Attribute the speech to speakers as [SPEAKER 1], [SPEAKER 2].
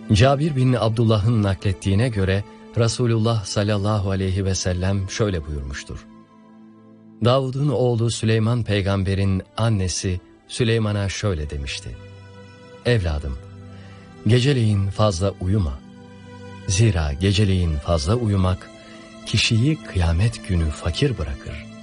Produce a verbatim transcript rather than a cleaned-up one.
[SPEAKER 1] Cabir bin Abdullah'ın naklettiğine göre Resulullah sallallahu aleyhi ve sellem şöyle buyurmuştur. Davud'un oğlu Süleyman peygamberin annesi Süleyman'a şöyle demişti. Evladım, geceleyin fazla uyuma. Zira geceleyin fazla uyumak kişiyi kıyamet günü fakir bırakır.